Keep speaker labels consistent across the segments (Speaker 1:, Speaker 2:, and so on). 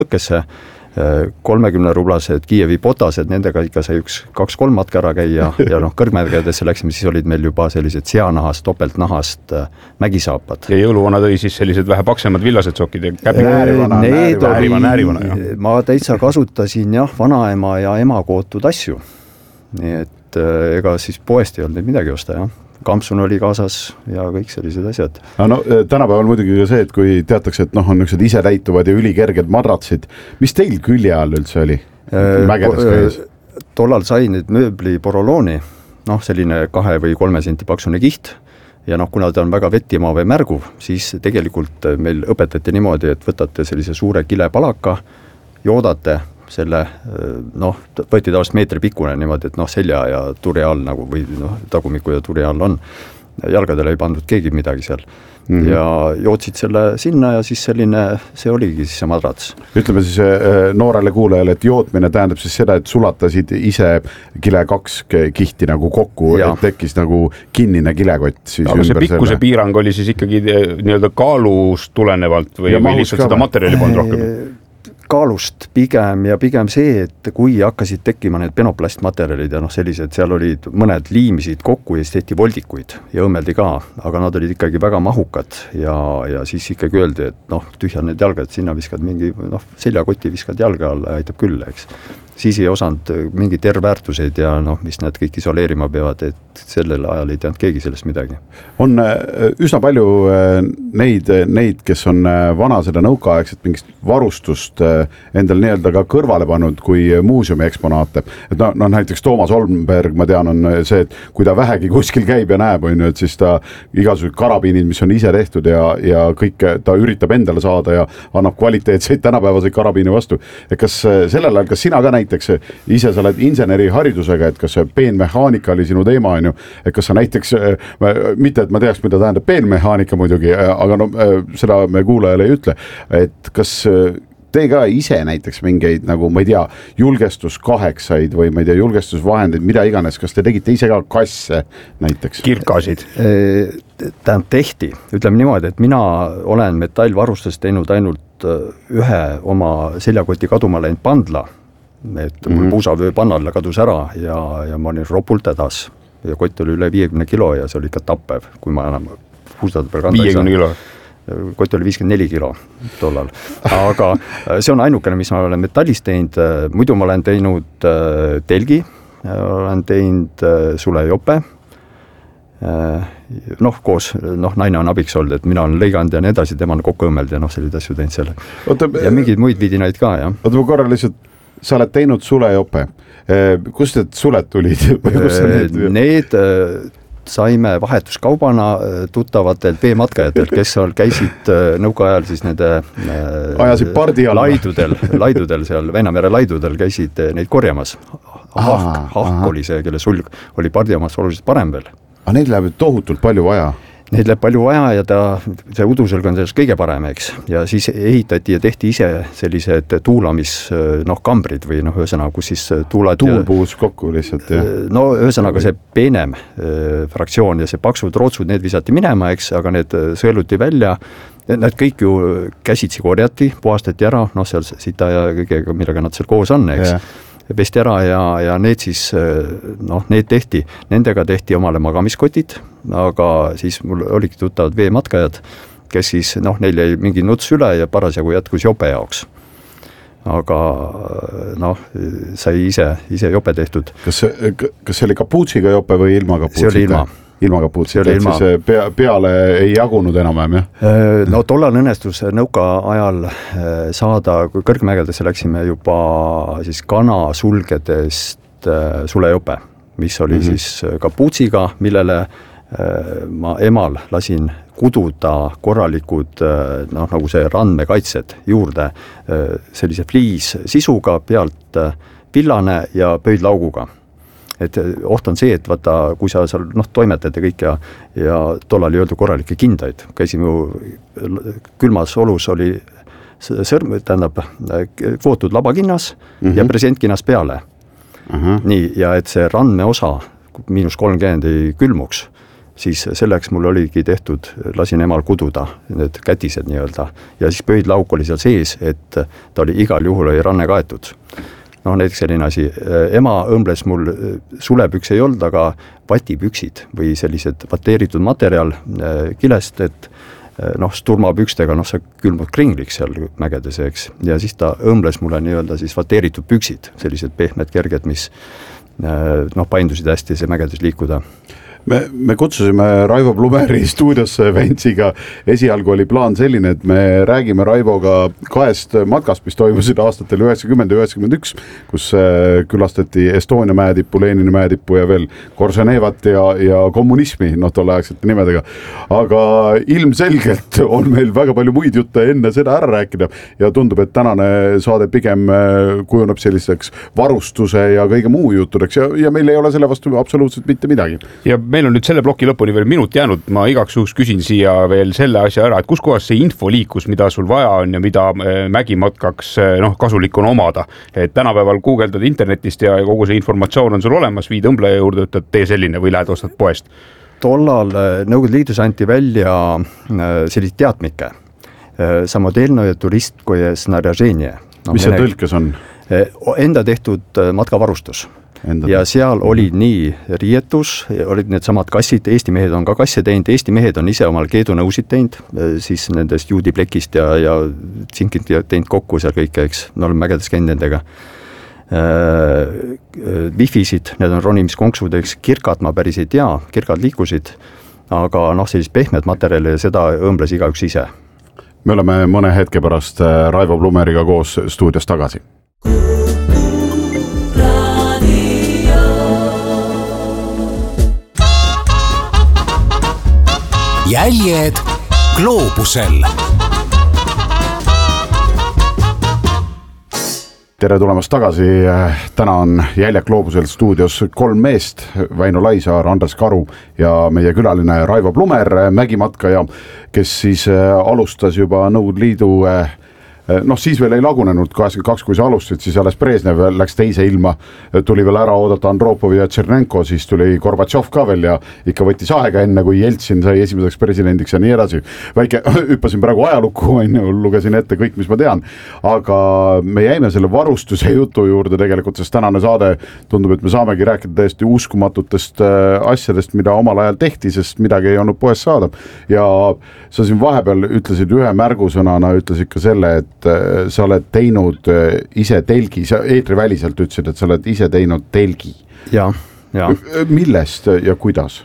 Speaker 1: õkkesse, 30 rublased Kiievi potased, nendega ikka sai 2-3 matka ära käia ja kõrgmägedesse läksime, siis olid meil juba sellised seanahast, topeltnahast mägisaapad.
Speaker 2: Ja jõuluvana tõi siis sellised vähe paksemad villased sokid ja
Speaker 1: näärivana. Ma täitsa kasutasin vanaema ja ema kootud asju. Nii et ega siis poest ei olnud midagi osta, jah. Kampsun oli kaasas ja kõik sellised asjad.
Speaker 3: No, tänapäeval muidugi ka see, et kui teatakse, et on niisugused isetäituvad ja ülikerged madratsid, mis teil külje all üldse oli? Mägedes käis?
Speaker 1: Tollal sai nüüd mööbli porolooni, selline 2 või 3 senti paksune kiht ja kuna ta on väga vettima või märguv, siis tegelikult meil õpetati niimoodi, et võtate sellise suure kilepalaka, joodate selle, võeti tavaliselt meetri pikkune niimoodi, et selja ja turi all nagu, või tagumiku ja turi all on. Jalgadele ei pandud keegi midagi seal. Ja jootsid selle sinna ja siis see oligi siis see madrats.
Speaker 3: Ütleme siis noorele kuulajale, et jootmine tähendab siis seda, et sulatasid ise kile 2 kihti nagu kokku, et tekkis nagu kinnine kilekott. Siis
Speaker 2: aga see pikkuse piirang oli siis ikkagi nii-öelda kaalust tulenevalt või lihtsalt seda materjali polnud rohkem?
Speaker 1: Kaalust pigem see, et kui hakkasid tekkima need penoplastmaterjalid ja sellised, seal olid mõned liimisid kokku ja siis tehti voldikuid ja õmmeldi ka, aga nad olid ikkagi väga mahukad ja siis ikkagi öeldi, et tühja need jalgad, sinna viskad mingi, seljakoti viskad jalga alla, aitab küll, eks. Siis ei osanud mingi tervväärtuseid ja mis nad kõik isoleerima peavad, et sellel ajal ei teanud keegi sellest midagi.
Speaker 3: On üsna palju neid, kes on vana seda nõukaaegset mingist varustust endal nii-öelda ka kõrvale pannud kui muuseumi eksponaate. Et näiteks Toomas Olmberg, ma tean, on see, et kui ta vähegi kuskil käib ja näeb, et siis ta igasugused karabiinid, mis on ise tehtud ja kõik ta üritab endale saada ja annab kvaliteetseid tänapäevaseid karabiini vastu. Et kas sellel ajal, kas sina ka näiteks ise sa oled inseneri haridusega, et kas see peenmehaanika oli sinu teema, et kas sa näiteks, mitte et ma teaks, mida tähendab peenmehaanika muidugi, aga seda me kuulajale ei ütle, et kas te ka ise näiteks mingeid, nagu ma ei tea, julgestuskaheksaid või ma ei tea, julgestusvahendeid, mida iganes, kas te tegite ise ka kasse näiteks?
Speaker 2: Kirkasid?
Speaker 1: Tehti. Ütleme niimoodi, et mina olen metallvarustes teinud ainult ühe oma seljakoti kaduma läinud pandla, et mul puusavöö pannalla kadus ära ja ma olin ropult hädas ja kott oli üle 50 kilo ja see oli ikka tappev, kui ma enam puusade peal kanda
Speaker 2: 50 kilo?
Speaker 1: Kott oli 54 kilo tollal, aga see on ainukene, mis ma olen metallist teinud, muidu ma olen teinud telgi, olen teinud sulejope, koos, naine on abiks olnud, et mina olen lõiganud ja nii edasi, tema on kokku õmmeld ja sellised asju teinud selle. Ja mingeid muid vidinaid ka, jah.
Speaker 3: Oota, ma korra lihtsalt, sa oled teinud sulejope. Kust need suled tulid?
Speaker 1: Need saime vahetuskaubana tuttavatelt veematkajatelt, kes käisid nõukaajal siis nende
Speaker 3: ajasid pardi alla
Speaker 1: laidudel seal, Veenamere laidudel käisid neid korjamas. Hahk oli see, kelle sulg oli pardiamas oluliselt parem veel.
Speaker 3: Aga neid läheb tohutult palju vaja.
Speaker 1: Neid läheb palju vaja ja see udusõlg on sellest kõige parem, eks. Ja siis ehitati ja tehti ise sellised tuulamiskambrid või ühesõnaga, kus siis tuulad
Speaker 3: tuulpuus kokku lihtsalt, jah.
Speaker 1: Ühesõnaga see peenem fraktsioon ja see paksud rootsud, need visati minema, eks, aga need sõeluti välja. Need kõik ju käsitsi korjati, puhastati ära, seal sita ja kõigega, millega nad seal koos on, eks. Pesti ära ja need siis, need tehti, nendega tehti omale magamiskotid, aga siis mul oligi tuttavad veematkajad, kes siis, neil jäi mingi nuts üle ja parasjagu jätkus jope jaoks. Aga sai ise jope tehtud.
Speaker 3: Kas see oli kapuutsiga jope või ilma kapuutsita?
Speaker 1: See oli
Speaker 3: ilma kapuutsita, et siis peale ei jagunud enam-vähem, jah?
Speaker 1: Tollal õnnestus nõuka ajal saada, kui kõrgmägedesse läksime juba siis kanasulgedest sulejope, mis oli siis kapuutsiga, millele ma emal lasin kududa korralikud, nagu see randmekaitsed juurde, sellise fliis sisuga, pealt pillane ja pöidlauguga. Et oht on see, et vaata, kui sa seal toimetad ja kõik ja tollal ei öeldu korralikke kindaid. Käisime ju külmas olus oli sõrm, tähendab, kvootud labakinnas ja presentkinnas peale. Nii, ja et see randme osa -30 ei külmuks, siis selleks mul oligi tehtud, lasin emal kududa need kätised nii-öelda ja siis pöidlauk oli seal sees, et ta oli igal juhul oli ranne kaetud. Noh, näiteks selline asi, ema õmbles mul sulepüks ei olnud, aga vatipüksid või sellised vateeritud materjal kilest, et noh, sturmapükstega, noh, see külmub kringliks seal mägedes, eks, ja siis ta õmbles mulle nii-öelda siis vateeritud püksid, sellised pehmed kerged, mis noh, paindusid hästi see mägedes liikuda.
Speaker 3: Me kutsusime Raivo Plumeri stuudiosse Ventsiga, esialgu oli plaan selline, et me räägime Raivoga 2 matkast, mis toimusid aastatel 90 ja 91, kus külastati Estonia mäetippu, Lenini mäetippu ja veel Korženevat ja kommunismi, noh tolleaegsete nimedega. Aga ilmselgelt on meil väga palju muid jutte enne seda ära rääkida ja tundub, et tänane saade pigem kujuneb selliseks varustuse ja kõige muu juttudeks ja meil ei ole selle vastu absoluutselt mitte midagi.
Speaker 2: Ja meil on nüüd selle ploki lõpuni veel minut jäänud, ma igaks juhuks küsin siia veel selle asja ära, et kus kohas see info liikus, mida sul vaja on ja mida mägimatkaks kasulik on omada. Et tänapäeval guugeldad internetist ja kogu see informatsioon on sul olemas, viid õmbleja juurde, ütled tee selline või lähed ostad poest.
Speaker 1: Tollal Nõukogude Liidus anti välja sellised teatmike, samodelno ja turistkoje snarjaženje.
Speaker 3: Mis see tõlkes on?
Speaker 1: Enda tehtud matkavarustus. Ja seal oli nii riietus, olid need samad kassid, Eesti mehed on ka kasse teinud, Eesti mehed on ise omal keedunõusid teinud, siis nendest juudiplekist ja tsinkid teinud kokku seal kõike, eks, me oleme mägedes käinud nendega. Wifisid, need on ronimiskonksud, eks, kirkad ma päris ei tea, kirkad liikusid, aga noh, sellist pehmed materjali ja seda õmbles igaüks ise.
Speaker 3: Me oleme mõne hetke pärast Raivo Plumeriga koos stuudios tagasi.
Speaker 4: Jäljed gloobusel.
Speaker 3: Tere tulemast tagasi. Täna on Jäljed gloobusel stuudios 3 meest, Väino Laisaar, Andres Karu ja meie külaline Raivo Plumer, mägimatkaja, kes siis alustas juba Nõukogude Liidu noh, siis veel ei lagunenud 82, kui sa alustasid, siis alles Brežnev läks teise ilma, tuli veel ära oodata Andropov ja Tšernenko, siis tuli Gorbatšov ka veel ja ikka võttis aega enne, kui Jeltsin sai esimeseks presidendiks ja nii edasi. Väike, hüppasin praegu ajalukku, lugesin ette kõik, mis ma tean, aga me jäime selle varustuse jutu juurde tegelikult, sest tänane saade tundub, et me saamegi rääkida täiesti uskumatutest asjadest, mida omal ajal tehti, sest midagi ei olnud poes saada. Ja sa siin vahepeal ütlesid ühe märgusõnana, ütlesid ka selle, et sa oled teinud ise telgi, sa eetriväliselt ütlesid, et sa oled ise teinud telgi.
Speaker 1: Ja.
Speaker 3: Millest ja kuidas?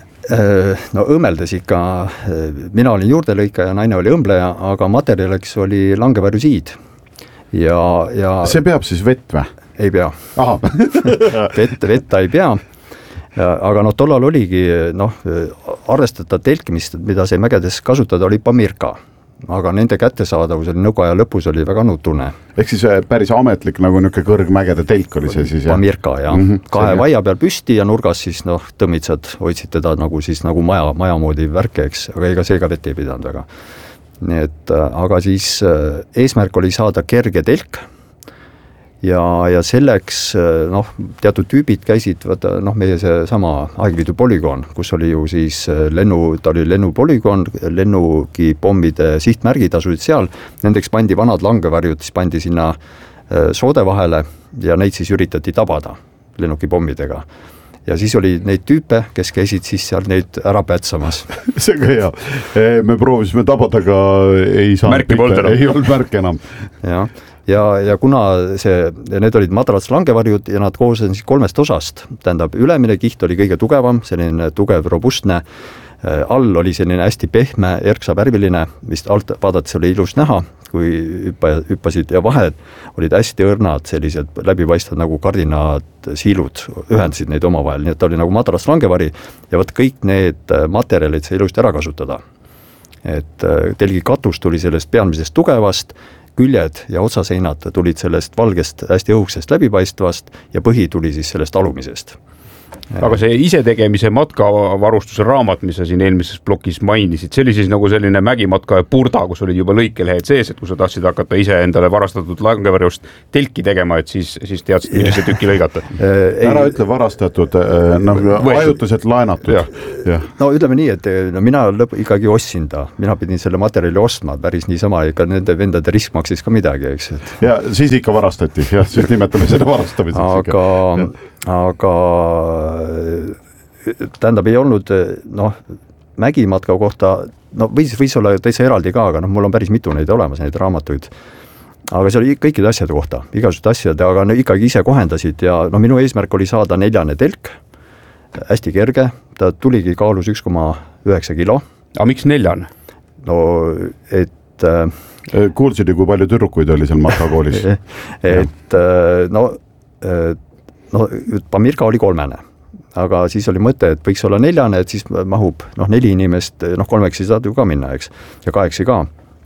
Speaker 1: No õmmeldes ikka, mina olin juurdelõika ja naine oli õmbleja, aga materjaliks oli langevarjusiid. Ja
Speaker 3: see peab siis vett või?
Speaker 1: Ei pea.
Speaker 3: Aha.
Speaker 1: Vetta ei pea. Aga no tollal oligi arvestada telkimist, mida see mägedes kasutada, oli pamirka. Aga nende kättesaadavus oli nõukaja lõpus oli väga nutune.
Speaker 3: Ehk siis päris ametlik nagu niisugune kõrgmägede telk oli see siis?
Speaker 1: Pamirka, jah. Kahe vaia peal püsti ja nurgas siis tõmmitsad hoidsid teda nagu siis nagu maja moodi värke, eks, aga ega see ka vett ei pidanud väga. Nii et, aga siis eesmärk oli saada kerge telk ja selleks teatud tüübid käisid, meie see sama Aegviidu polügoon, kus oli ju siis ta oli lennupolügoon, lennukipommide sihtmärgid asusid seal, nendeks pandi vanad langevarjud, siis pandi sinna soode vahele ja neid siis üritati tabada lennukipommidega. Ja siis oli neid tüüpe, kes käisid siis seal neid ära pätsamas.
Speaker 3: See ka hea. Me proovisime tabada, aga ei olnud märke enam.
Speaker 1: Ja kuna need olid madrats langevarjud ja nad koosnesid 3 osast, tähendab ülemine kiht oli kõige tugevam, selline tugev, robustne, all oli selline hästi pehme, erksavärviline, vist alt vaadates oli ilus näha, kui hüppasid ja vahed olid hästi õrnad, sellised läbipaistvad nagu kardinad siilud, ühendasid neid omavahel, nii et oli nagu madrats langevari ja võt kõik need materjalid sai ilusti ära kasutada. Et telgi katus tuli sellest pealmisest tugevast, küljed ja otsaseinad tulid sellest valgest hästi õhuksest läbipaistvast ja põhi tuli siis sellest alumisest.
Speaker 2: aga see isetegemise matkavarustuse raamat, mis sa siin eelmises plokis mainisid, see oli siis nagu selline mägimatka purda, kus olid juba lõikelehed sees, et kui sa tahtsid hakata ise endale varastatud langevarjust telki tegema, et siis teadsid, millise tüki lõigata.
Speaker 3: Ära ütle varastatud, ajutiselt laenatud.
Speaker 1: No ütleme nii, et mina ikkagi ostsin ta, mina pidin selle materjali ostma, päris niisama, ikka nende vendade risk maksis ka midagi, eks.
Speaker 3: Ja siis ikka varastati, jah, siis nimetame seda varastamiseks.
Speaker 1: Aga tähendab, ei olnud, mägimatka kohta, võis olla täitsa eraldi ka, aga mul on päris mitu neid olemas, neid raamatuid. Aga see oli kõikide asjade kohta, igasugused asjad, aga ikkagi ise kohendasid ja minu eesmärk oli saada 4. telk, hästi kerge, ta tuligi kaalus 1,9 kilo.
Speaker 2: Aga miks 4?
Speaker 1: No, et
Speaker 3: kuulsid ju, kui palju tüdrukuid oli seal matkakoolis?
Speaker 1: Et Pamirka oli 3, aga siis oli mõte, et võiks olla 4, et siis mahub 4 inimest, 3 ei saad ju ka minna, eks, ja 8 ka.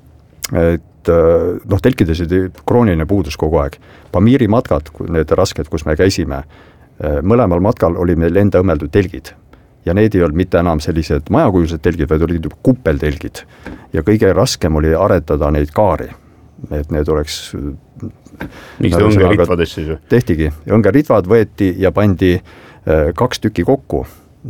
Speaker 1: Et telkides oli krooniline puudus kogu aeg. Pamiri matkad, need rasked, kus me käisime, mõlemal matkal oli meil enda õmmeldud telgid. Ja need ei olnud mitte enam sellised majakujulised telgid, vaid olid kuppeltelgid. Ja kõige raskem oli aretada neid kaari. Et need oleks...
Speaker 2: Miks te õngeritvad siis?
Speaker 1: Tehtigi. Õngeritvad võeti ja pandi 2 tükki kokku.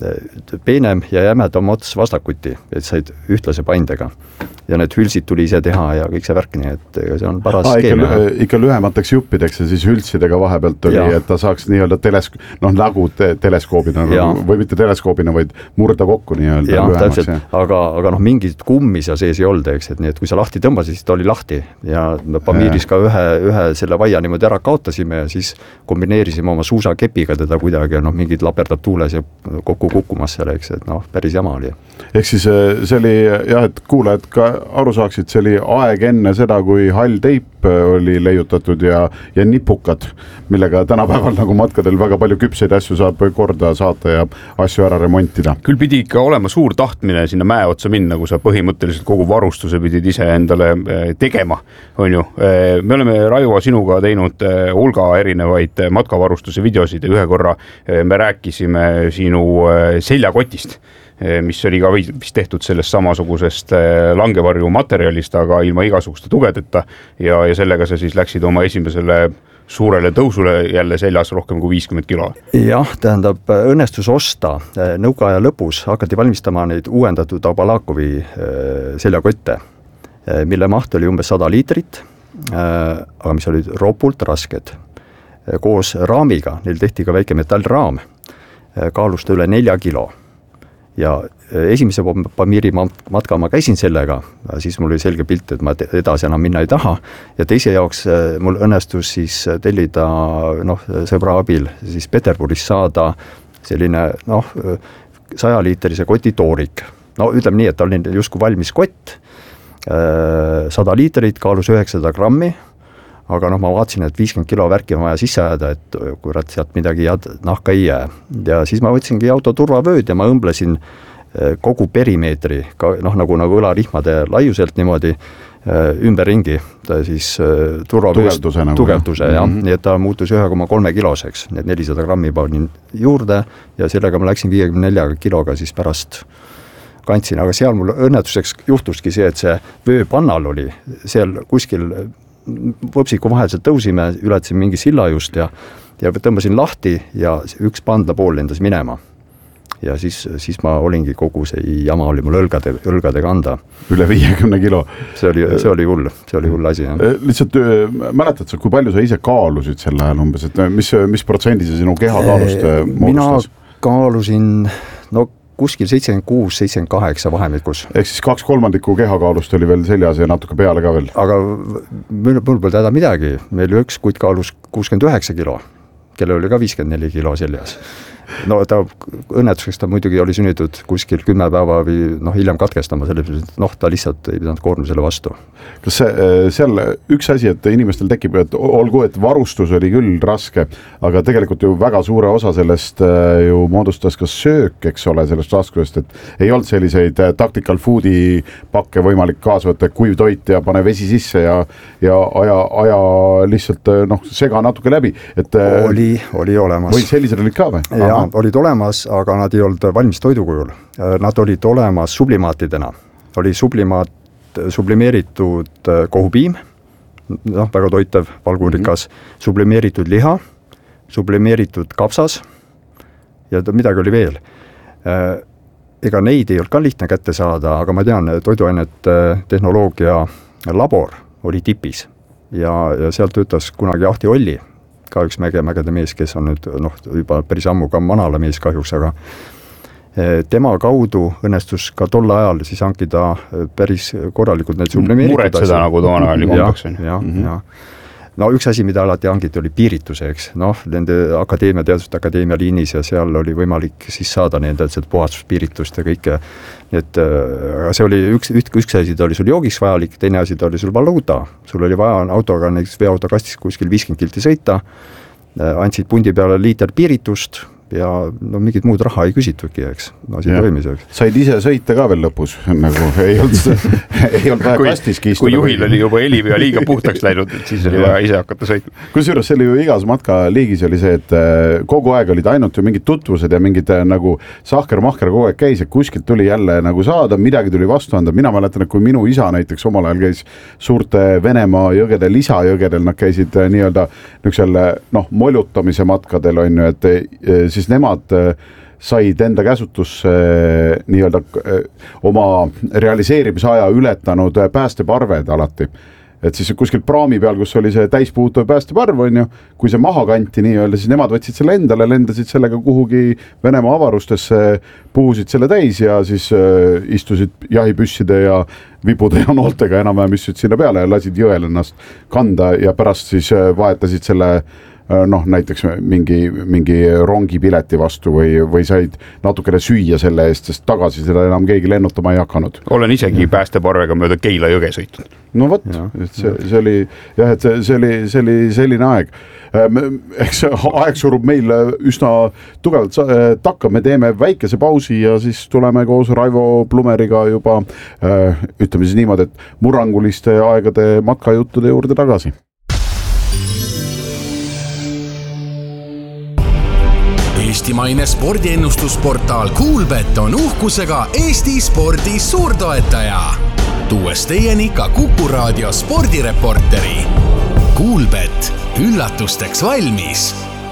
Speaker 1: Peenem ja jämedam ots vastakuti, et said ühtlase paindega. Ja need hülsid tuli ise teha ja kõik see värk, nii et see on paras skeem.
Speaker 3: Ikka lühemateks juppideks ja siis hülsidega vahepealt oli, et ta saaks nii-öelda nagu teleskoobina või mitte teleskoobina, vaid murda kokku nii-öelda lühemaks.
Speaker 1: Aga mingid kummis ja sees ei olnud, eks, et nii, et kui sa lahti tõmbasid, siis ta oli lahti ja Pamiris ka ühe selle vaia niimoodi ära kaotasime ja siis kombineerisime oma suusakepiga teda kuidagi ja mingid laperdab tuules ja kokku kukkumas seal, eks, et päris jama oli.
Speaker 3: Ehk siis see oli, jah, et kuulajad ka aru saaksid, see oli aeg enne seda, kui hall teip oli leiutatud ja nipukad, millega tänapäeval nagu matkadel väga palju küpseid asju saab korda saata ja asju ära remontida.
Speaker 2: Küll pidi ikka olema suur tahtmine sinna mäe otsa minna, kui sa põhimõtteliselt kogu varustuse pidid ise endale tegema, on ju. Me oleme Raivo sinuga teinud hulga erinevaid matkavarustuse videosid ja ühe korra me rääkisime sinu seljakotist, mis oli ka vist tehtud sellest samasugusest langevarju materjalist, aga ilma igasuguste tugedeta ja sellega sa siis läksid oma esimesele suurele tõusule jälle seljas rohkem kui 50 kilo.
Speaker 1: Jah, tähendab, õnnestus osta nõukaaja lõpus, hakati valmistama neid uuendatud Abalakovi seljakotte, mille maht oli umbes 100 liitrit, aga mis olid ropult rasked. Koos raamiga, neil tehti ka väike metallraam, kaalusta üle 4 kilo. Ja esimese Pamiri matka ma käisin sellega, siis mul oli selge pilt, et ma edasi enam minna ei taha ja teise jaoks mul õnnestus siis tellida sõbra abil siis Peterburis saada selline 100-liiterise koti toorik. Ütleme nii, et ta oli justkui valmis kott, 100 liitrit, kaalus 900 grammi, aga ma vaatasin, et 50 kilo värki on vaja sisse ajada, et kurat sealt midagi nahka ei jää. Ja siis ma võtsingi auto turvavööd ja ma õmblesin kogu perimeetri, nagu õlarihmade laiuselt niimoodi ümberringi, siis tugevduse, jah. Nii et ta muutus 1,3 kiloseks, need 400 grammi panin juurde ja sellega ma läksin 54 kiloga siis pärast kantsin, aga seal mul õnnetuseks juhtuski see, et see vööpannal oli seal kuskil võpsiku vaheselt tõusime, ületasin mingi silla just ja tõmbasin lahti ja üks pandla pool lendas minema. Ja siis ma olingi kogu see jama oli mul õlgade kanda.
Speaker 3: Üle 50 kilo.
Speaker 1: See oli hull asi. Jah.
Speaker 3: Lihtsalt mäletad sa, kui palju sa ise kaalusid sel ajal umbes, et mis protsendi sa sinu kehakaalust moodustas?
Speaker 1: Mina kaalusin, kuskil 76-78 vahemikus.
Speaker 3: Ehk siis 2/3 kehakaalust oli veel seljas ja natuke peale ka veel.
Speaker 1: Aga mul pole täda midagi. Meil üks kutt kaalus 69 kilo, kelle oli ka 54 kilo seljas. Ta õnnetuseks ta muidugi oli sünnitud kuskil 10 päeva või hiljem katkestama, sellepärast, et ta lihtsalt ei pidanud koormusele vastu.
Speaker 3: Kas seal üks asi, et inimestel tekib, et olgu, et varustus oli küll raske, aga tegelikult ju väga suure osa sellest ju moodustas ka söök, eks ole, sellest raskusest, et ei olnud selliseid tactical foodi pakke võimalik kaasa võtta, kuiv toit ja pane vesi sisse ja aja lihtsalt sega natuke läbi. Et,
Speaker 1: oli olemas.
Speaker 3: Või sellised olid ka või?
Speaker 1: Jaa, olid olemas, aga nad ei olnud valmis toidukujul. Nad olid olemas sublimaatidena. Oli sublimeeritud kohupiim, väga toitev, valgurikas, sublimeeritud liha, sublimeeritud kapsas ja midagi oli veel. Ega neid ei olnud ka lihtne kätte saada, aga ma tean, toiduainete tehnoloogia labor oli tipis ja sealt töötas kunagi Ahti Olli, ka üks mägede mees, kes on nüüd juba päris ammu ka manala mees kahjuks, aga tema kaudu õnnestus ka tol ajal siis hankida päris korralikult neid sublimeeritud
Speaker 2: muret seda nagu toona oli kombaks.
Speaker 1: No üks asi, mida alati hangiti, oli piirituse, eks. Nende teaduste akadeemia liinis ja seal oli võimalik siis saada nende puhastuspiiritust ja kõike. See oli üks asi, ta oli sul joogiks vajalik, teine asi, ta oli sul valuuta. Sul oli vaja autoga näiteks veoautokastis kuskil 50 kilti sõita, andsid pundi peale liiter piiritust ja mingit muud raha ei küsitudki, eks. Toimis, eks.
Speaker 3: Said ise sõita ka veel lõpus, nagu ei olnud vaja kastiski istuda.
Speaker 2: Kui juhil oli juba heliv ja liiga puhtaks läinud, siis oli vaja ise hakata sõitma.
Speaker 3: Kusjuures see oli ju igas matkaliigis oli see, et kogu aeg olid ainult ju mingid tutvused ja mingid nagu sahker-mahker kogu aeg käis, et kuskilt tuli jälle nagu saada, midagi tuli vastu anda. Mina mäletan, et kui minu isa näiteks omal ajal käis suurte Venemaa jõgedel, lisajõgedel, nad käisid nii-öelda moljutamise matkadel, on ju, et siis nemad said enda käsutusse nii-öelda oma realiseerimisaja ületanud päästeparved alati. Et siis kuskil praami peal, kus oli see täispuutuv päästeparv, on ju, kui see maha kanti nii-öelda, siis nemad võtsid selle endale, lendasid sellega kuhugi Venemaa avarustesse, puhusid selle täis ja siis istusid jahipüsside ja vibude ja nooltega enam-vähem istusid sinna peale ja lasid jõel ennast kanda ja pärast siis vaetasid selle näiteks mingi rongipileti vastu või said natukene süüa selle eest, sest tagasi seda enam keegi lennutama ei hakanud.
Speaker 2: Olen isegi päästeparvega mööda Keila jõge sõitnud.
Speaker 3: No vot, see oli jah, et see oli selline aeg. Eks aeg surub meil üsna tugevalt takka, me teeme väikese pausi ja siis tuleme koos Raivo Plumeriga juba, ütleme siis niimoodi, et murranguliste aegade matkajuttude juurde tagasi.
Speaker 4: Eestimaine spordiennustusportaal Kuulbet on uhkusega Eesti spordi suurtoetaja. Tuues teieni ka Kuku Raadio spordireporteri. Kuulbet, üllatusteks valmis.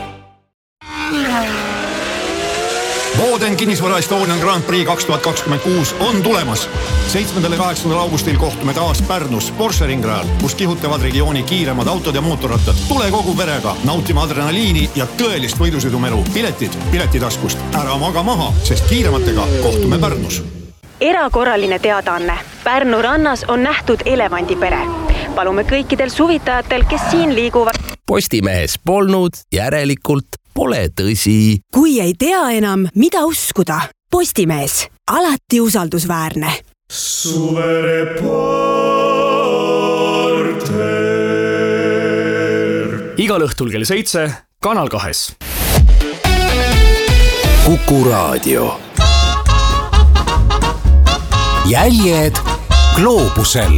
Speaker 5: Boden Kinnisvara Estonian Grand Prix 2026 on tulemas. 7. ja 8. augustil kohtume taas Pärnus Porsche ringrajal, kus kihutavad regiooni kiiremad autod ja mootorrattad. Tule kogu perega nautima adrenaliini ja tõelist võidusõidumelu. Piletid piletitaskust. Ära maga maha, sest kiirematega kohtume Pärnus.
Speaker 6: Erakorraline teadaanne. Pärnu rannas on nähtud elevandipere. Palume kõikidel suvitajatel, kes siin liiguvad.
Speaker 7: Postimehes polnud, järelikult pole tõsi.
Speaker 8: Kui ei tea enam, mida uskuda. Postimees, alati usaldusväärne.
Speaker 9: Suvereporter. Igal õhtul kell 7, Kanal 2.
Speaker 4: Kuku Raadio. Jäljed gloobusel.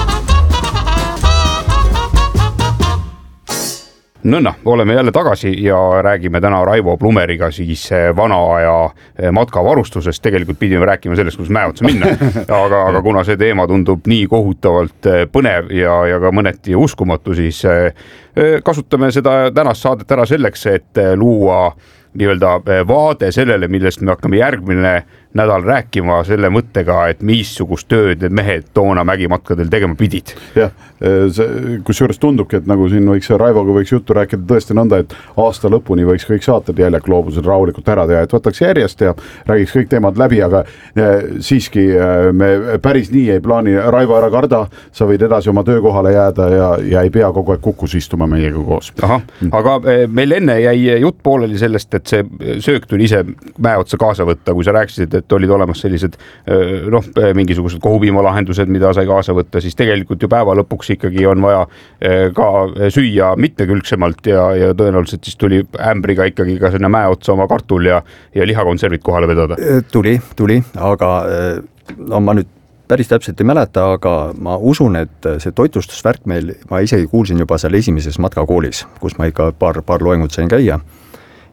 Speaker 2: Nõnda, oleme jälle tagasi ja räägime täna Raivo Plumeriga siis vana aja matkavarustusest. Tegelikult pidime rääkima sellest, kus mäeotsa minna, aga kuna see teema tundub nii kohutavalt põnev ja ka mõneti uskumatu, siis kasutame seda tänast saadet ära selleks, et luua nii-öelda vaade sellele, millest me hakkame järgmine nädal rääkima selle mõttega, et missugust tööd need mehed toona mägimatkadel tegema pidid.
Speaker 3: Jah, kusjuures tundubki, et nagu siin võiks Raivoga võiks juttu rääkida tõesti nõnda, et aasta lõpuni võiks kõik saated Jäljed gloobusel rahulikult ära teha, et võtaks järjest ja räägiks kõik teemad läbi, aga siiski me päris nii ei plaani. Raivo, ära karda, sa võid edasi oma töökohale jääda ja ei pea kogu aeg Kukus istuma meiega koos.
Speaker 2: Aha, aga meil enne jäi jutt pooleli sellest, et see söök tuli ise mäeotsa kaasa võtta, kui sa rääkisid, et olid olemas sellised mingisugused kohupiimalahendused, mida sai kaasa võtta, siis tegelikult ju päeva lõpuks ikkagi on vaja ka süüa mitmekülgsemalt ja tõenäoliselt siis tuli ämbriga ikkagi ka sinna mäeotsa oma kartul ja lihakonservid kohale vedada.
Speaker 1: Tuli, aga ma nüüd päris täpselt ei mäleta, aga ma usun, et see toitlustusvärk meil, ma isegi kuulsin juba seal esimeses matkakoolis, kus ma ikka paar loengut sain käia.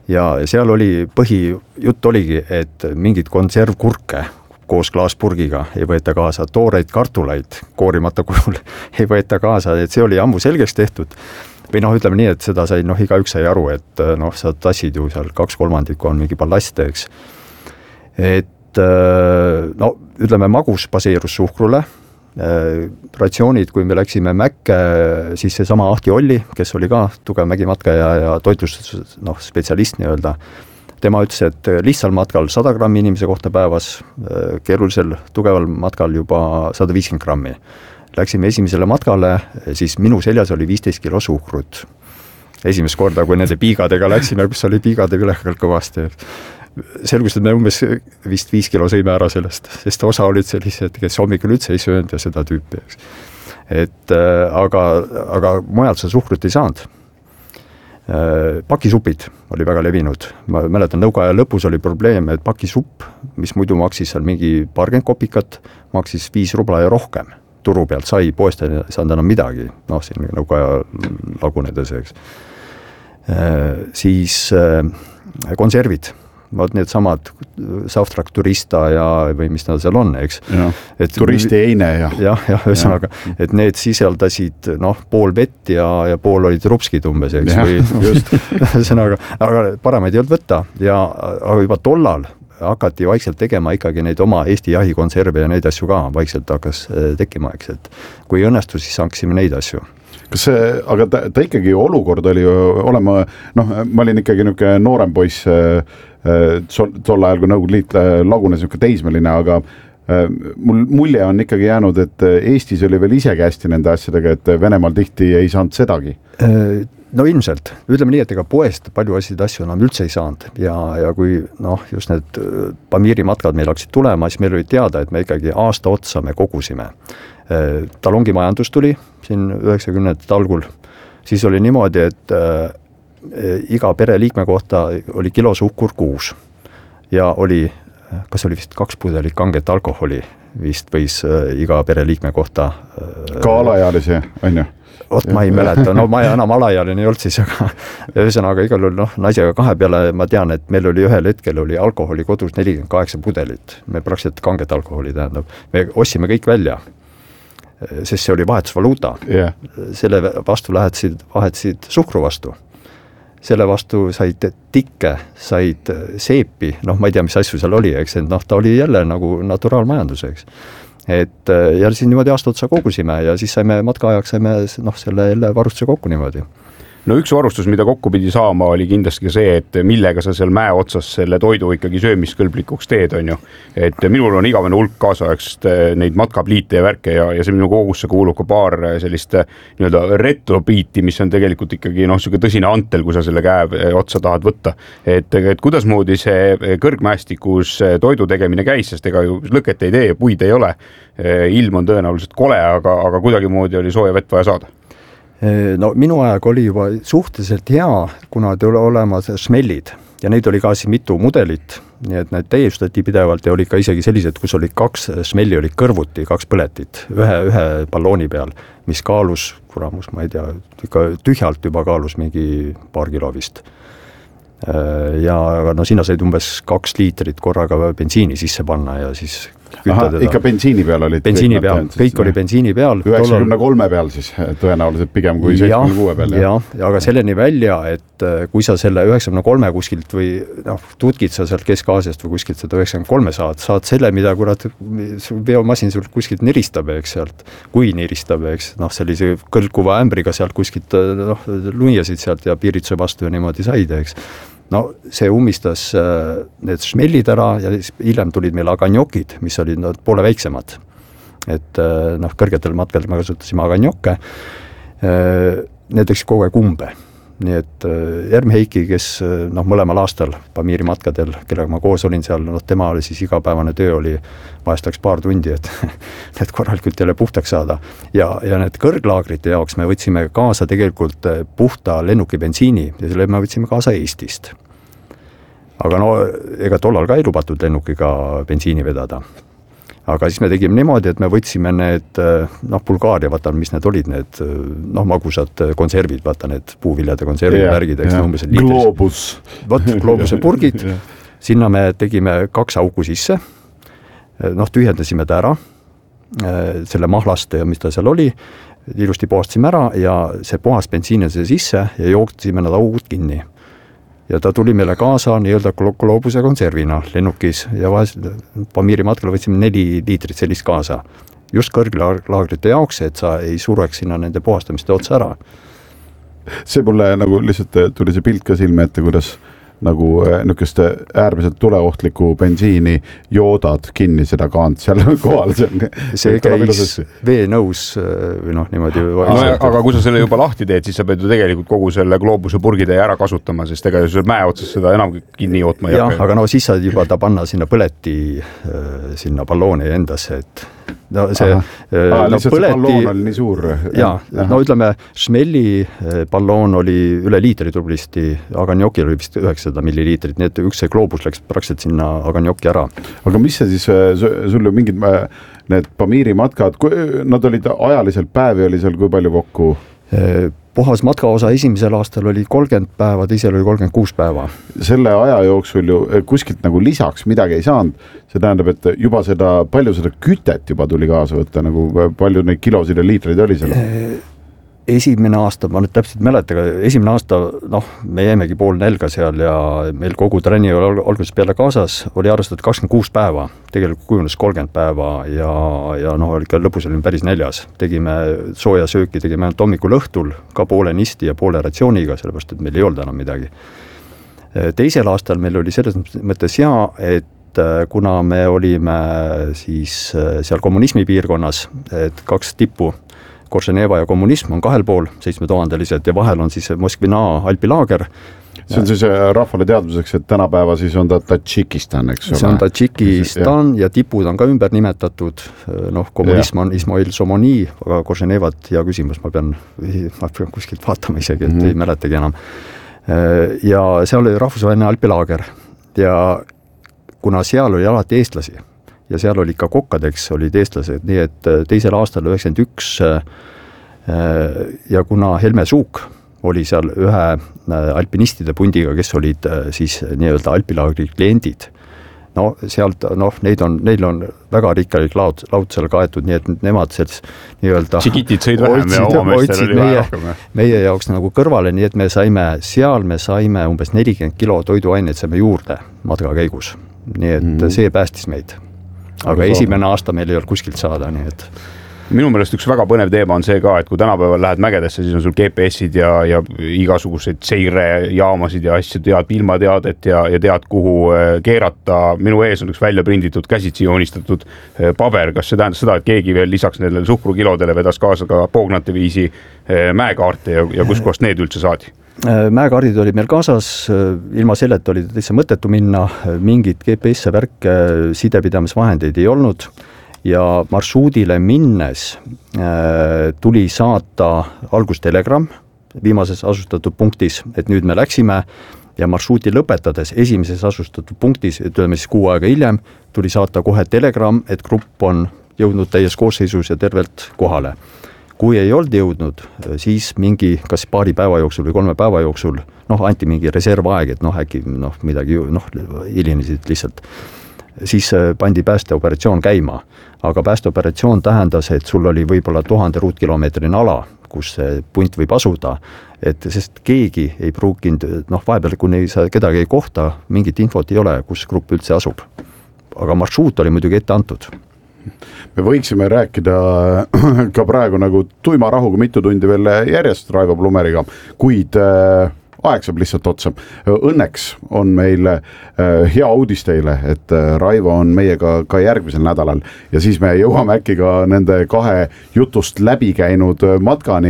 Speaker 1: ja seal oli põhijutt oligi, et mingid konservkurke koos klaaspurgiga ei võeta kaasa, tooreid kartuleid koorimata kujul ei võeta kaasa, et see oli ammu selgeks tehtud. Või ütleme nii, et seda sai, igaüks sai aru, et sa tassid ju seal 2/3 on mingi ballast, eks. Et ütleme, magus baseerus suhkrule, ratsioonid, kui me läksime Mäkke, siis see sama Ahti Olli, kes oli ka tugev mägimatkaja ja toitlustus spetsialist nii-öelda, tema ütles, et lihtsal matkal 100 grammi inimese kohta päevas, keerulisel tugeval matkal juba 150 grammi. Läksime esimesele matkale, siis minu seljas oli 15 kilo suhkrut. Esimest korda, kui nende piigadega läksime, kus oli piigade ülekalt kõvasti. Selgus, et me umbes vist 5 kilo sõime ära sellest, sest osa olid sellised, kes hommikul üldse ei söönud ja seda tüüpi. Et, aga mujalt seda suhkrut ei saanud. Pakisupid oli väga levinud. Ma mäletan, nõukaaja lõpus oli probleem, et pakisupp, mis muidu maksis seal mingi 20 kopikat, maksis 5 rubla ja rohkem. Turu pealt sai, poest ei saanud enam midagi, siin nõukaaja lagunedes, eks. Siis konservid, need samad Saftrac Turista või mis nad seal on, eks.
Speaker 3: Turisti eine
Speaker 1: ja. Ühesõnaga, et need sisaldasid pool vett ja pool olid rupskid umbes, eks. Ühesõnaga, aga paremaid ei olnud võtta aga juba tollal hakati vaikselt tegema ikkagi neid oma Eesti jahikonserve ja neid asju ka vaikselt hakkas tekkima, eks, et kui õnnestus, siis hankasime neid asju.
Speaker 3: Kas see, aga ta ikkagi olukord oli olema, ma olin ikkagi niisugune noorem poiss tol ajal, kui Nõukogude Liit lagunes niisugune teismeline, aga mul mulje on ikkagi jäänud, et Eestis oli veel isegi hästi nende asjadega, et Venemaal tihti ei saanud sedagi.
Speaker 1: No ilmselt, ütleme nii, et ega poest palju asju enam üldse ei saanud ja kui just need Pamiri matkad meil hakkasid tulema, siis meil oli teada, et me ikkagi aasta otsa me kogusime. Talongi majandus tuli siin 90. algul, siis oli niimoodi, et iga pereliikme kohta oli kilo suhkur kuus ja oli, kas oli vist 2 pudelit kanget alkoholi vist võis iga pereliikme kohta.
Speaker 3: Ka alaealisi, on ju?
Speaker 1: Ma ei mäleta, ma enam alaealine ei olnud siis, aga ühesõnaga igal juhul naisega 2 peale ma tean, et meil oli ühel hetkel oli alkoholi kodus 48 pudelit, me praktiliselt kanget alkoholi tähendab, me ostsime kõik välja, sest see oli vahetusvaluuta, selle vastu vahetasid suhkru vastu, selle vastu said tikke, said seepi, ma ei tea, mis asju seal oli, eks, ta oli jälle nagu naturaalmajandus, eks. Et ja siis niimoodi aasta otsa kogusime ja siis saime matkaajaks selle jälle varustuse kokku niimoodi.
Speaker 2: No üks varustus, mida kokku pidi saama, oli kindlasti see, et millega sa seal mäe otsas selle toidu ikkagi söömiskõlblikuks teed, on ju. Et minul on igavene hulk kaasaegst neid matkapliite ja värke ja see minu kogusse kuulub ka paar sellist nii-öelda retropiiti, mis on tegelikult ikkagi selline tõsine antel, kui sa selle käe otsa tahad võtta. Et kuidasmoodi see kõrgmäestikus toidu tegemine käis, sest ega ju lõket ei tee ja puid ei ole. Ilm on tõenäoliselt kole, aga kuidagimoodi oli sooja vett vaja saada.
Speaker 1: No minu aeg oli juba suhteliselt hea, kuna te ole olemas smellid ja neid oli ka siin mitu mudelit, nii et need täiustati pidevalt ja oli ka isegi sellised, kus oli 2 smelli olid kõrvuti, 2 põletit, ühe ballooni peal, mis kaalus, kuramus, ma ei tea, ikka tühjalt juba kaalus mingi paar kilo vist. Ja sinna said umbes 2 liitrit korraga bensiini sisse panna ja siis
Speaker 3: ikka bensiini peal olid?
Speaker 1: Bensiini peal, kõik oli bensiini peal.
Speaker 3: 93 peal siis tõenäoliselt pigem kui 76 peal.
Speaker 1: Aga selleni välja, et kui sa selle 93 kuskilt või tutkid sa sealt Kesk-Aasiast või kuskilt seda 93 saad selle, mida veomasin sul kuskilt niristab, eks sealt, kui niristab, eks, sellise kõlkuva ämbriga sealt kuskilt luiasid sealt ja piirituse vastu ja niimoodi said, eks. See ummistas need smellid ära ja hiljem tulid meil aganjokid, mis olid poole väiksemad. Et kõrgetel matkadel me kasutasime aganjokke, need läksid kogu aeg umbe. Nii et Erm Heiki, kes mõlemal aastal Pamiri matkadel, kellega ma koos olin seal, tema oli siis igapäevane töö oli, vahest läks paar tundi, et need korralikult jälle puhtaks saada. Ja need kõrglaagrite jaoks me võtsime kaasa tegelikult puhta lennuki bensiini ja selle me võtsime kaasa Eestist. Aga ega tollal ka ei lubatud lennukiga bensiini vedada. aga siis me tegime niimoodi, et me võtsime need, Bulgaaria, vaata, mis need olid, need magusad konservid, vaata need puuviljade konservid, värgid, eks umbes
Speaker 3: Gloobus.
Speaker 1: Gloobuse purgid, sinna me tegime 2 auku sisse, tühjendasime ta ära, selle mahlaste ja mis ta seal oli, ilusti puhastasime ära ja see puhas bensiin see sisse ja jooksime nad augud kinni. Ja ta tuli meile kaasa nii-öelda gloobuse konservina lennukis ja vahest Pamiri matkal võtsime 4 liitrit sellist kaasa. Just kõrglaagrite jaoks, et sa ei sureks sinna nende puhastamiste otsa ära.
Speaker 3: See mulle nagu lihtsalt tuli see pilt ka silme ette, kuidas nagu nükest äärmiselt tuleohtliku bensiini joodad kinni seda kaant seal kohal.
Speaker 1: See käis veenõus või niimoodi.
Speaker 2: Aga kui sa selle juba lahti teed, siis sa pead ju tegelikult kogu selle gloobuse purgide ära kasutama, sest ega ju mäe otsas seda enam kinni jootma.
Speaker 1: Jah, aga siis saad juba ta panna sinna põleti, sinna ballooni endasse, et see
Speaker 3: balloon oli nii suur.
Speaker 1: Ütleme, Schmelli balloon oli üle liitri tublisti, Aganjokil oli vist 900 milliliitrit, nii et üks see gloobus läks praktiliselt sinna Aganjoki ära.
Speaker 3: Aga mis see siis, sul ju mingid need Pamiri matkad, nad olid ajaliselt päevi, oli seal kui palju kokku?
Speaker 1: Puhas matkaosa esimesel aastal oli 30 päeva, teisel oli 36 päeva.
Speaker 3: Selle aja jooksul ju kuskilt nagu lisaks midagi ei saanud. See tähendab, et juba palju seda kütet juba tuli kaasa võtta, nagu palju neid kilosid ja liitreid oli seal?
Speaker 1: Esimene aasta, ma nüüd täpselt mäleta, aga esimene aasta, me jäimegi pool nälga seal ja meil kogu trenni oli alguses peale kaasas, oli arvestatud 26 päeva, tegelikult kujunes 30 päeva ja ikka lõpus olime päris näljas. Tegime sooja sööki, tegime hommikul õhtul, ka poole nisti ja poole ratsiooniga, sellepärast, et meil ei olnud enam midagi. Teisel aastal meil oli selles mõttes hea, et kuna me olime siis seal kommunismi piirkonnas, et 2 tippu, Korženeva ja kommunism on 2 pool, 7000-lised ja vahel on siis Moskvina alpilaager.
Speaker 3: See on siis rahvale teadmiseks, et tänapäeva siis on ta Tadžikistan, eks ole?
Speaker 1: See on Tadžikistan ja tipud on ka ümber nimetatud. Kommunism on Ismail Somoni, aga Korženevat hea küsimus, ma pean kuskilt vaatama isegi, et ei mäletagi enam. Ja seal oli rahvusvaheline alpilaager ja kuna seal oli alati eestlasi, ja seal oli ka kokkadeks olid eestlased, nii et teisel aastal 91 ja kuna Helme Suuk oli seal ühe alpinistide pundiga, kes olid siis nii-öelda alpilaagri kliendid, sealt, neil on väga rikkalik laud seal kaetud, nii et nemad selles nii-öelda
Speaker 2: Tšikitid sõid vähem ja omameestel oli vähe rohkem.
Speaker 1: Meie jaoks nagu kõrvale, nii et me saime umbes 40 kilo toiduaineid saime juurde matka käigus, nii et see päästis meid. Aga esimene aasta meil ei olnud kuskilt saada, nii et
Speaker 2: minu meelest üks väga põnev teema on see ka, et kui tänapäeval lähed mägedesse, siis on sul GPS-id ja igasuguseid seirejaamasid ja asju, tead ilmateadet ja tead, kuhu keerata. Minu ees on üks välja prinditud, käsitsi joonistatud paber. Kas see tähendab seda, et keegi veel lisaks nendele suhkrukilodele vedas kaasa ka poognate viisi mäekaarte ja kuskohast need üldse saadi?
Speaker 1: Mäekaardid oli meil kaasas, ilma selleta oli täitsa mõttetu minna, mingid GPS-e värke sidepidamisvahendeid ei olnud ja marsruudile minnes tuli saata algus telegramm viimases asustatud punktis, et nüüd me läksime ja marsruuti lõpetades esimeses asustatud punktis, ütleme siis 6 aega hiljem, tuli saata kohe telegramm, et grupp on jõudnud täies koosseisus ja tervelt kohale. Kui ei olnud jõudnud, siis mingi, kas paari päeva jooksul või 3 päeva jooksul, anti mingi reservaeg, et äkki midagi hilinesid lihtsalt. Siis pandi päästeoperatsioon käima, aga päästeoperatsioon tähendas, et sul oli võib-olla 1000 ruutkilomeetrine ala, kus see punt võib asuda, et sest keegi ei pruukinud, vahepeal kuni sa kedagi ei kohta, mingit infot ei ole, kus grupp üldse asub. Aga marsruut oli muidugi ette antud.
Speaker 3: Me võiksime rääkida ka praegu nagu tuima rahuga mitu tundi veel järjest Raivo Plumeriga, kuid aeg saab lihtsalt otsa. Õnneks on meil hea uudis teile, et Raivo on meiega ka järgmisel nädalal ja siis me jõuame äkki ka nende 2 jutust läbi käinud matkani,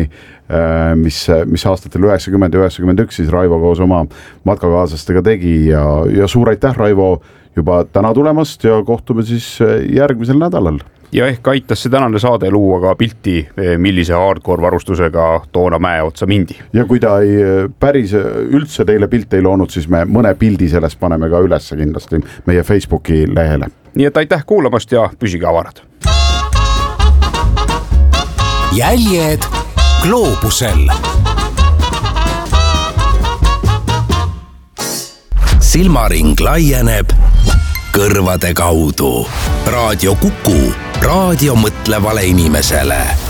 Speaker 3: mis aastatel 90 ja 91 siis Raivo koos oma matkakaaslastega tegi ja suur aitäh, Raivo, juba täna tulemast ja kohtume siis järgmisel nädalal.
Speaker 2: Ja ehk aitas see tänane saade luua ka pilti, millise hardcore varustusega toona mäe otsa mindi.
Speaker 3: Ja kui ta ei päris üldse teile pilte ei loonud, siis me mõne pildi sellest paneme ka üles kindlasti meie Facebooki lehele.
Speaker 2: nii et aitäh kuulamast ja püsige avarad.
Speaker 4: Jäljed gloobusel.
Speaker 7: Silmaring laieneb kõrvade kaudu. Raadio Kuku, raadio mõtlevale inimesele.